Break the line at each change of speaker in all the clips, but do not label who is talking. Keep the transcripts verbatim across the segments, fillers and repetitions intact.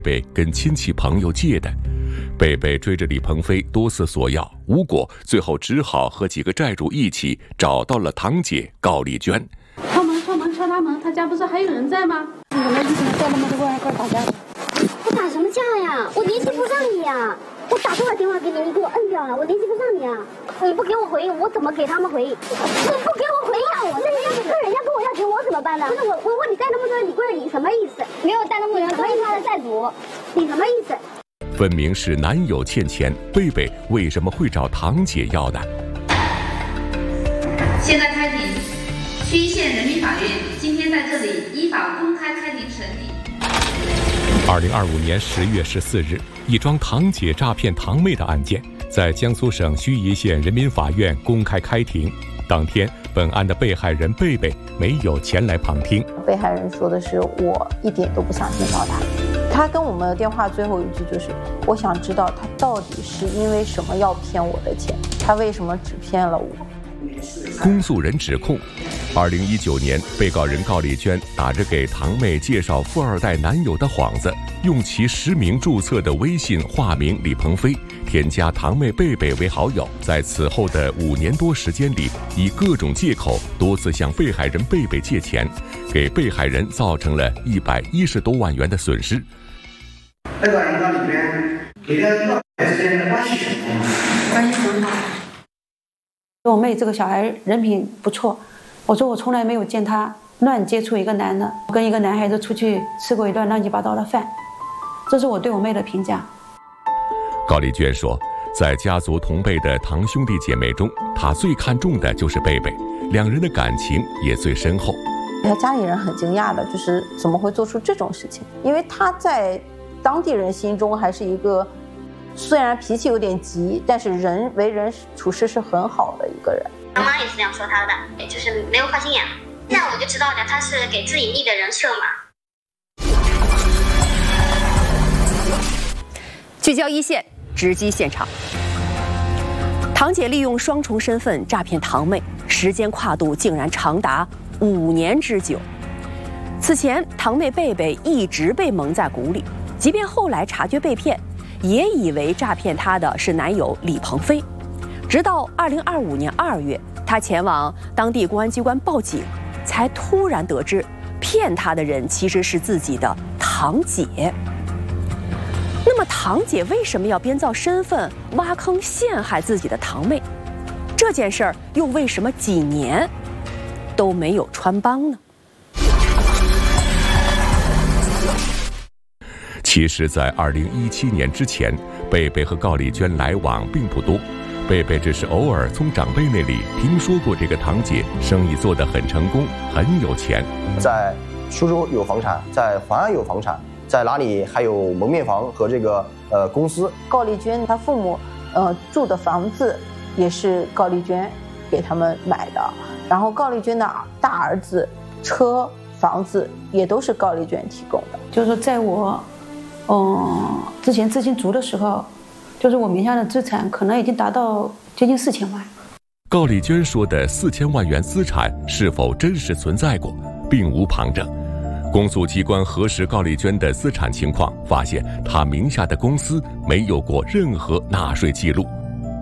贝跟亲戚朋友借的。贝贝追着李鹏飞多次索要无果，最后只好和几个债主一起找到了堂姐高丽娟。
敲门敲门敲他门，他家不是还有人在吗？你们为什么叫他们过来过来打架？
我打什么架呀？我联系不上你呀！我打多少电话给你，你给我摁掉了，我联系不上你啊！你不给我回应，我怎么给他们回应？你不给我回应，我那人家人家跟我要钱，我怎么办呢？不是我，我问你贷那么多人，你过来你什么意思？没有贷那么多人，可以他的债主，你什么意思？
分明是男友欠钱，贝贝为什么会找堂姐要呢？
现在开庭，区一县人民法院今天在这里依法公开开庭审理。
二零二五年十月十四日，一桩堂姐诈骗堂妹的案件在江苏省盱眙县人民法院公开开庭。当天，本案的被害人贝贝没有前来旁听。
被害人说的是：“我一点都不想见到他。”他跟我们的电话最后一句就是：“我想知道他到底是因为什么要骗我的钱，他为什么只骗了我？”
公诉人指控，二零一九年，被告人高丽娟打着给堂妹介绍富二代男友的幌子，用其实名注册的微信化名李鹏飞，添加堂妹贝贝为好友，在此后的五年多时间里，以各种借口多次向被害人贝贝借钱，给被害人造成了一百一十多万元的损失。
这个银行里面给他多长时间的关系？
关系很好。我妹这个小孩人品不错，我说我从来没有见她乱接触一个男的，跟一个男孩子出去吃过一顿乱七八糟的饭，这是我对我妹的评价。
高丽娟说，在家族同辈的堂兄弟姐妹中，她最看重的就是贝贝，两人的感情也最深厚。
他家里人很惊讶的，就是怎么会做出这种事情？因为他在当地人心中还是一个虽然脾气有点急，但是人为人处事是很好的一个人。
妈妈也是这样说他的，就是没有花心眼。这样我就知道了，他是给自己立的人设嘛。
聚焦一线，直击现场。堂姐利用双重身份诈骗堂妹，时间跨度竟然长达五年之久。此前，堂妹贝贝一直被蒙在鼓里，即便后来察觉被骗，也以为诈骗她的是男友李鹏飞。直到二零二五年二月，她前往当地公安机关报警，才突然得知骗她的人其实是自己的堂姐。那么堂姐为什么要编造身份挖坑陷害自己的堂妹？这件事儿又为什么几年都没有穿帮呢？
其实，在二零一七年之前，贝贝和高丽娟来往并不多。贝贝只是偶尔从长辈那里听说过这个堂姐生意做得很成功，很有钱，
在苏州有房产，在淮安有房产，在哪里还有门面房和这个呃公司。
高丽娟她父母呃住的房子也是高丽娟给他们买的，然后高丽娟的大儿子车房子也都是高丽娟提供的。
就是说在我嗯之前资金足的时候，就是我名下的资产可能已经达到接近四千万。
高丽娟说的四千万元资产是否真实存在过，并无旁证。公诉机关核实高丽娟的资产情况，发现她名下的公司没有过任何纳税记录。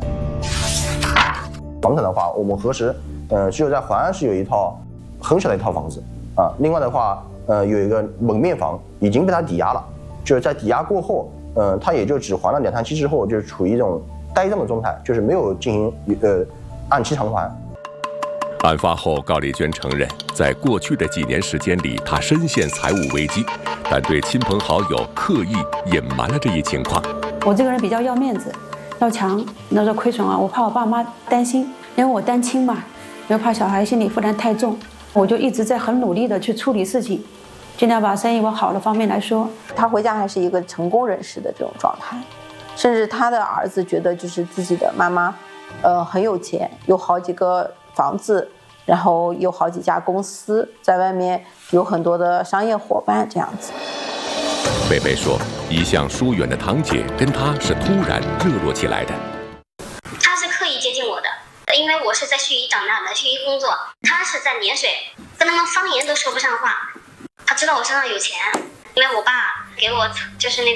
房产的话，我们核实，呃，只有在淮安市有一套很小的一套房子啊。另外的话，呃，有一个门面房已经被他抵押了，就是在抵押过后，呃，他也就只还了两摊期之后，就是处于一种呆账的状态，就是没有进行呃按期偿还。
案发后，高丽娟承认，在过去的几年时间里，她深陷财务危机，但对亲朋好友刻意隐瞒了这一情况。
我这个人比较要面子，要强，那说亏损啊，我怕我爸妈担心，因为我单亲嘛，又怕小孩心理负担太重，我就一直在很努力的去处理事情，尽量把生意往好的方面来说。
他回家还是一个成功人士的这种状态，甚至他的儿子觉得就是自己的妈妈，呃，很有钱，有好几个房子，然后有好几家公司，在外面有很多的商业伙伴这样子。
贝贝说，一向疏远的堂姐跟她是突然热络起来的。
他是刻意接近我的，因为我是在盱眙长大的，盱眙工作，他是在涟水，跟他们方言都说不上话。他知道我身上有钱，因为我爸给我就是那